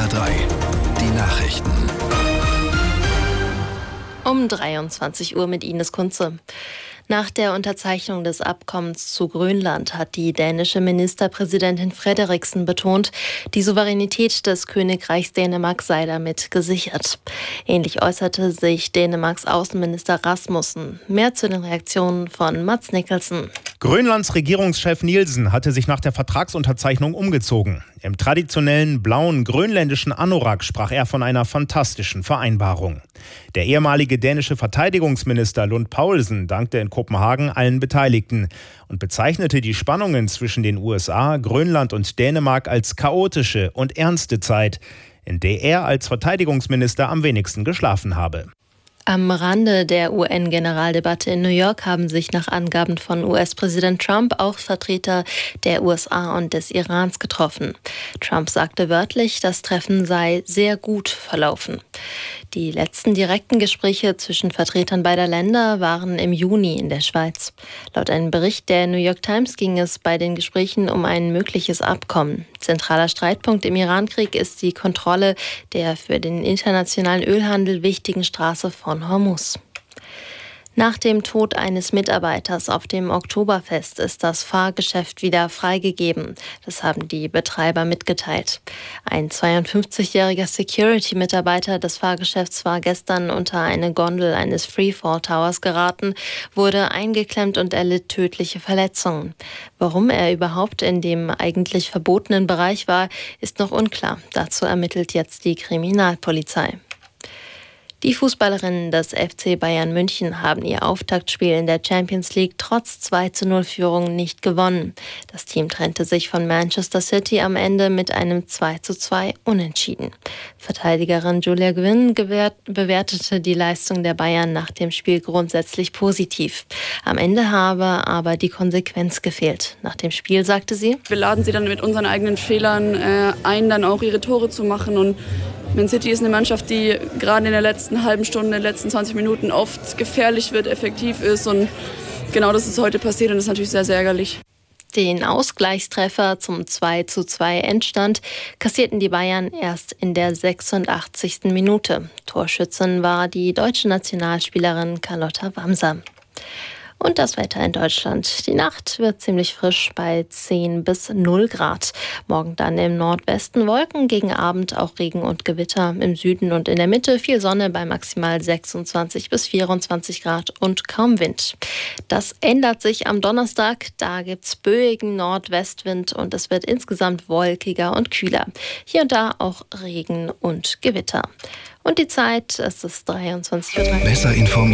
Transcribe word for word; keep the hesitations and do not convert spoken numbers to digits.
drei. Die Nachrichten. Um dreiundzwanzig Uhr mit Ines Kunze. Nach der Unterzeichnung des Abkommens zu Grönland hat die dänische Ministerpräsidentin Frederiksen betont, die Souveränität des Königreichs Dänemark sei damit gesichert. Ähnlich äußerte sich Dänemarks Außenminister Rasmussen. Mehr zu den Reaktionen von Mads Nicholson. Grönlands Regierungschef Nielsen hatte sich nach der Vertragsunterzeichnung umgezogen. Im traditionellen blauen grönländischen Anorak sprach er von einer fantastischen Vereinbarung. Der ehemalige dänische Verteidigungsminister Lund Poulsen dankte in Kopenhagen allen Beteiligten und bezeichnete die Spannungen zwischen den U S A, Grönland und Dänemark als chaotische und ernste Zeit, in der er als Verteidigungsminister am wenigsten geschlafen habe. Am Rande der U N-Generaldebatte in New York haben sich nach Angaben von U S-Präsident Trump auch Vertreter der U S A und des Irans getroffen. Trump sagte wörtlich, das Treffen sei sehr gut verlaufen. Die letzten direkten Gespräche zwischen Vertretern beider Länder waren im Juni in der Schweiz. Laut einem Bericht der New York Times ging es bei den Gesprächen um ein mögliches Abkommen. Zentraler Streitpunkt im Irankrieg ist die Kontrolle der für den internationalen Ölhandel wichtigen Straße von Hormuz. Nach dem Tod eines Mitarbeiters auf dem Oktoberfest ist das Fahrgeschäft wieder freigegeben. Das haben die Betreiber mitgeteilt. Ein zweiundfünfzigjähriger Security-Mitarbeiter des Fahrgeschäfts war gestern unter eine Gondel eines Freefall Towers geraten, wurde eingeklemmt und erlitt tödliche Verletzungen. Warum er überhaupt in dem eigentlich verbotenen Bereich war, ist noch unklar. Dazu ermittelt jetzt die Kriminalpolizei. Die Fußballerinnen des F C Bayern München haben ihr Auftaktspiel in der Champions League trotz zwei zu null Führung nicht gewonnen. Das Team trennte sich von Manchester City am Ende mit einem zwei zu zwei Unentschieden. Verteidigerin Julia Gwynn bewertete die Leistung der Bayern nach dem Spiel grundsätzlich positiv. Am Ende habe aber die Konsequenz gefehlt. Nach dem Spiel sagte sie: Wir laden sie dann mit unseren eigenen Fehlern äh, ein, dann auch ihre Tore zu machen. Und Man City ist eine Mannschaft, die gerade in der letzten halben Stunde, in den letzten zwanzig Minuten oft gefährlich wird, effektiv ist. Und genau das ist heute passiert und das ist natürlich sehr, sehr ärgerlich. Den Ausgleichstreffer zum zwei zu zwei Endstand kassierten die Bayern erst in der sechsundachtzigsten Minute. Torschützin war die deutsche Nationalspielerin Carlotta Wamser. Und das Wetter in Deutschland. Die Nacht wird ziemlich frisch bei zehn bis null Grad. Morgen dann im Nordwesten Wolken, gegen Abend auch Regen und Gewitter. Im Süden und in der Mitte viel Sonne bei maximal sechsundzwanzig bis vierundzwanzig Grad und kaum Wind. Das ändert sich am Donnerstag. Da gibt's böigen Nordwestwind und es wird insgesamt wolkiger und kühler. Hier und da auch Regen und Gewitter. Und die Zeit, es ist dreiundzwanzig Uhr. Besser informiert.